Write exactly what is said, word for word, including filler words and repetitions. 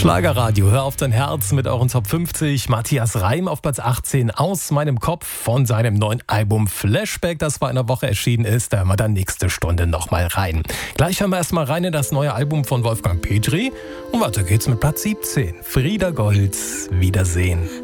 Schlagerradio, hör auf dein Herz mit euren Top fünfzig. Matthias Reim auf Platz achtzehn, Aus meinem Kopf von seinem neuen Album Flashback, das vor einer Woche erschienen ist. Da hören wir dann nächste Stunde nochmal rein. Gleich hören wir erstmal rein in das neue Album von Wolfgang Petri. Und weiter geht's mit Platz siebzehn. Frieda Goltz, Wiedersehen.